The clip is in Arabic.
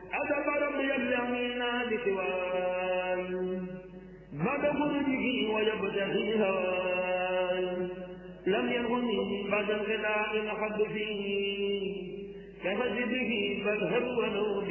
أدب ربي يبلغنينا بسوان بعد خروجه ويبتغي هوان لم ينغني بعد انقطاع الحب فيه كفجده فاذهب ولو